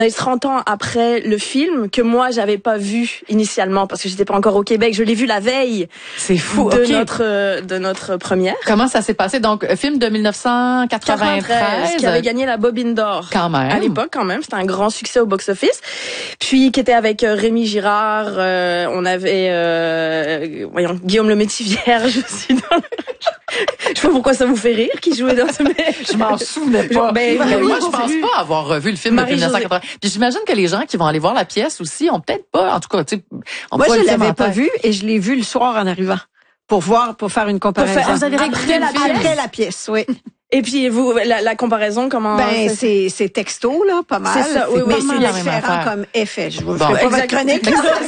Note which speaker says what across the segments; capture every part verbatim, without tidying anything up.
Speaker 1: trente ans après le film que moi j'avais pas vu initialement parce que j'étais pas encore au Québec. Je l'ai vu la veille.
Speaker 2: C'est fou.
Speaker 1: De
Speaker 2: Okay.
Speaker 1: notre de notre première.
Speaker 2: Comment ça s'est passé? Donc film de mille neuf cent quatre-vingt-treize
Speaker 1: qui avait gagné la Bobine d'Or.
Speaker 2: Quand même.
Speaker 1: À l'époque quand même, c'était un grand succès au box-office. Puis qui était avec euh, Rémi Girard, euh, on avait euh, voyons Guillaume le Métis-Vierge aussi dans le... Je sais pas pourquoi ça vous fait rire qui jouait dans ce
Speaker 2: Je m'en souvenais pas.
Speaker 1: Ben,
Speaker 2: ben,
Speaker 1: oui,
Speaker 2: moi, je pense pas avoir revu le film de mille neuf cent quatre-vingts. Puis j'imagine que les gens qui vont aller voir la pièce aussi ont peut-être pas, en tout cas, tu sais,
Speaker 3: moi je l'avais pas vu et je l'ai vu le soir en arrivant pour voir, pour faire une comparaison.
Speaker 1: Pour faire, vous avez réécouté la pièce?
Speaker 3: Après la pièce, oui.
Speaker 1: Et puis vous, la, la comparaison, comment?
Speaker 3: Ben c'est c'est texto là, pas mal.
Speaker 1: C'est ça, oui,
Speaker 3: mais
Speaker 1: oui,
Speaker 3: c'est
Speaker 1: oui,
Speaker 3: différent comme effet. Je vous
Speaker 1: bon,
Speaker 3: ferai pas votre chronique.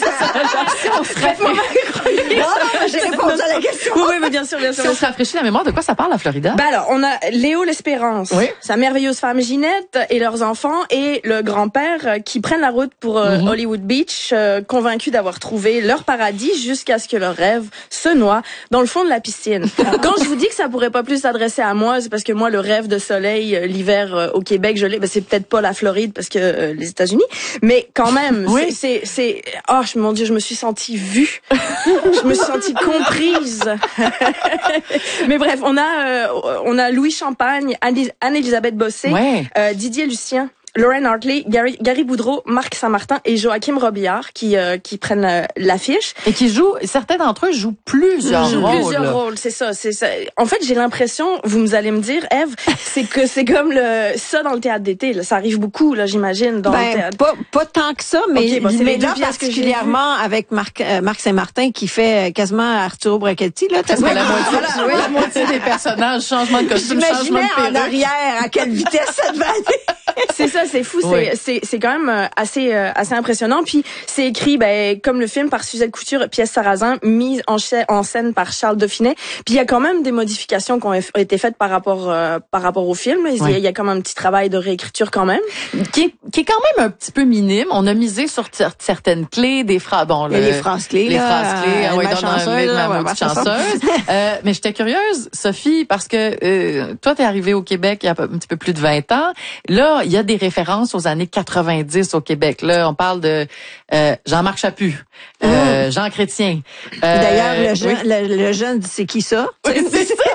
Speaker 1: On se rafraîchit.
Speaker 3: Non, non, j'ai répondu à la question.
Speaker 1: Oui, oui, mais bien sûr, bien sûr.
Speaker 2: Si on se rafraîchit la mémoire, de quoi ça parle, la Florida?
Speaker 1: Ben alors, on a Léo l'Espérance,
Speaker 2: oui.
Speaker 1: sa merveilleuse femme Ginette et leurs enfants et le grand-père qui prennent la route pour euh, mm-hmm. Hollywood Beach, euh, convaincus d'avoir trouvé leur paradis jusqu'à ce que leur rêve se noie dans le fond de la piscine. Quand je vous dis que ça pourrait pas plus s'adresser à moi, c'est parce que moi, le rêve de soleil euh, l'hiver euh, au Québec, je l'ai. Ben, c'est peut-être pas la Floride parce que euh, les États-Unis, mais quand même, oui. c'est, c'est, oh mon Dieu, je me suis sentie vue, je me suis sentie comprise. Mais bref, on a, euh, on a Louis Champagne, Anne-Élisabeth Bossé,
Speaker 2: ouais.
Speaker 1: euh, Didier Lucien, Lorraine Hartley, Gary, Gary Boudreau, Marc Saint-Martin et Joachim Robillard qui euh, qui prennent euh, l'affiche
Speaker 2: et qui jouent. Certains d'entre eux jouent plusieurs
Speaker 1: jouent
Speaker 2: rôles.
Speaker 1: Plusieurs rôles, c'est ça, c'est ça. En fait, j'ai l'impression, vous allez me dire, Ève, c'est que c'est comme le ça dans le théâtre d'été. Là. Ça arrive beaucoup, là, j'imagine, dans
Speaker 3: ben,
Speaker 1: le théâtre.
Speaker 3: Pas pas tant que ça, mais
Speaker 1: okay, bon,
Speaker 3: mais là particulièrement avec Marc euh, Marc Saint-Martin qui fait quasiment Arturo Brachetti là.
Speaker 2: Parce que la moitié, voilà, la moitié des personnages, changement de costume, changement de perruque.
Speaker 3: En arrière, à quelle vitesse ça devait aller.
Speaker 1: C'est ça, c'est fou, oui. c'est c'est c'est quand même assez euh, assez impressionnant. Puis c'est écrit ben comme le film par Suzette Couture, pièce Sarrazin, mise en, ch- en scène par Charles Dauphinet. Puis il y a quand même des modifications qui ont été faites par rapport euh, par rapport au film. Il oui. y, y a comme un petit travail de réécriture quand même,
Speaker 2: qui est, qui est quand même un petit peu minime. On a misé sur t- certaines clés, des phrases. Bon, le,
Speaker 3: les phrases clés,
Speaker 2: les
Speaker 3: là,
Speaker 2: phrases clés.
Speaker 3: Euh,
Speaker 2: ouais,
Speaker 3: ma
Speaker 2: dans
Speaker 3: chanceuse,
Speaker 2: ma
Speaker 3: ouais,
Speaker 2: maudite chanceuse. euh, mais j'étais curieuse, Sophie, parce que euh, toi, t'es arrivée au Québec il y a un petit peu plus de vingt ans. Là, il y a des références aux années quatre-vingt-dix au Québec. Là, on parle de euh, Jean-Marc Chaput, euh, mmh. Jean Chrétien.
Speaker 3: Euh, D'ailleurs, le, jeune, oui. le, le jeune, c'est qui ça?
Speaker 2: Oui, c'est ça.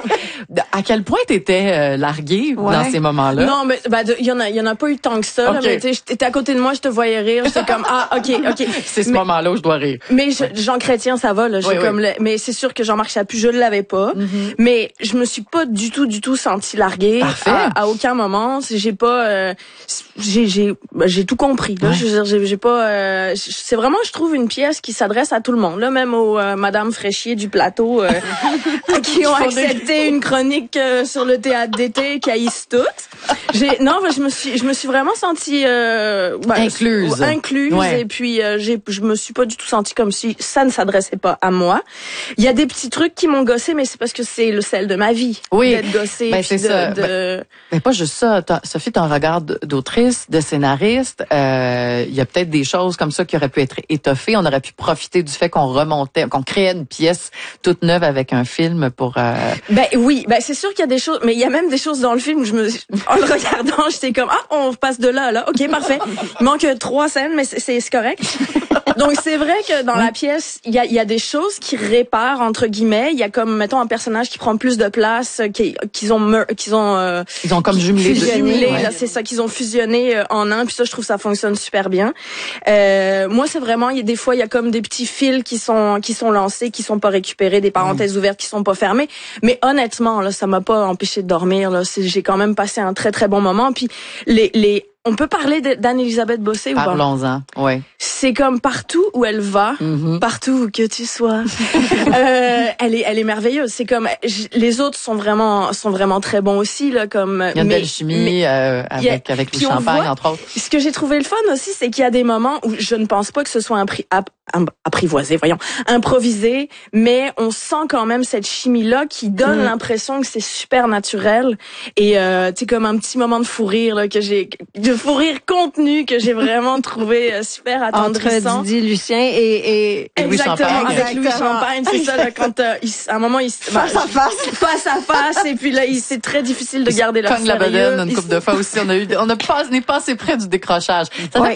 Speaker 2: À quel point t'étais euh, larguée ouais. dans ces moments-là?
Speaker 1: Non, mais il ben, y en a, il y en a pas eu tant que ça. Okay. Là, mais tu étais à côté de moi, je te voyais rire. J'étais comme ah, ok, ok.
Speaker 2: C'est ce
Speaker 1: mais,
Speaker 2: moment-là où je dois rire.
Speaker 1: Mais je, Jean Chrétien, ça va là.
Speaker 2: Oui,
Speaker 1: comme
Speaker 2: oui.
Speaker 1: le, mais c'est sûr que Jean-Marc Chaput, je l'avais pas. Mm-hmm. Mais je me suis pas du tout, du tout sentie larguée.
Speaker 2: Parfait.
Speaker 1: À, à aucun moment. J'ai pas, euh, j'ai, j'ai, j'ai tout compris. Là, ouais. je veux dire, j'ai, j'ai pas. Euh, c'est vraiment, je trouve, une pièce qui s'adresse à tout le monde. Là, même aux euh, Madame Fraîchier du plateau euh, qui ont accepté une chronique euh, sur le théâtre d'été, qui haïssent toutes. J'ai, non, je me suis, je me suis vraiment sentie euh,
Speaker 2: bah, incluse,
Speaker 1: incluse,
Speaker 2: ouais.
Speaker 1: et puis euh, j'ai, je me suis pas du tout sentie comme si ça ne s'adressait pas à moi. Il y a des petits trucs qui m'ont gossé, mais c'est parce que c'est le sel de ma vie,
Speaker 2: oui.
Speaker 1: d'être gossée.
Speaker 2: Ben, c'est
Speaker 1: de,
Speaker 2: ça.
Speaker 1: De...
Speaker 2: Ben, ben, pas juste ça. T'as, Sophie, ton regard d'autrice, de scénariste, il euh, y a peut-être des choses comme ça qui auraient pu être étoffées. On aurait pu profiter du fait qu'on remontait, qu'on créait une pièce toute neuve avec un film pour. Euh...
Speaker 1: Ben oui, ben c'est sûr qu'il y a des choses, mais il y a même des choses dans le film où je me, en le regardant, j'étais comme ah, on passe de là à là, ok parfait. Il manque trois scènes, mais c'est, c'est correct. Donc c'est vrai que dans oui. la pièce, il y a, il y a des choses qui réparent entre guillemets. Il y a comme mettons un personnage qui prend plus de place, qui, qu'ils ont, qu'ils ont, euh,
Speaker 2: ils ont comme jumelé,
Speaker 1: fusionné.
Speaker 2: Ouais.
Speaker 1: Là, c'est ça, qu'ils ont fusionné en un. Puis ça, je trouve ça fonctionne super bien. Euh, moi, c'est vraiment, il y a des fois, il y a comme des petits fils qui sont, qui sont lancés, qui sont pas récupérés, des parenthèses mmh. ouvertes qui sont pas fermées. Mais honnêtement, là, ça m'a pas empêché de dormir. Là, c'est, j'ai quand même passé un très très bon moment. Puis les, les on peut parler d'Anne-Élisabeth Bossé ou pas?
Speaker 2: Parlons-en, oui.
Speaker 1: C'est comme partout où elle va, mm-hmm. partout où que tu sois, euh, elle est, elle est merveilleuse. C'est comme les autres sont vraiment, sont vraiment très bons aussi là. Comme
Speaker 2: il y a une mais, belle chimie mais, euh, avec a, avec le champagne voit, entre autres.
Speaker 1: Ce que j'ai trouvé le fun aussi, c'est qu'il y a des moments où je ne pense pas que ce soit un prix apprivoisé, voyons, improvisé, mais on sent quand même cette chimie-là qui donne mmh. l'impression que c'est super naturel et euh, tu sais comme un petit moment de fou rire là que j'ai, de fou rire contenu que j'ai vraiment trouvé euh, super attendrissant.
Speaker 3: Entre Didier Lucien et, et,
Speaker 1: et Louis Champagne. Avec Louis Champagne, c'est ça là quand euh, il, à un moment il
Speaker 3: face bah, à face,
Speaker 1: face à face et puis là il c'est très difficile de garder leur sérieux.
Speaker 2: Cogne la bedaine une couple de fois aussi, on a eu, on a pas, on est passé près du décrochage. Ça
Speaker 3: ouais.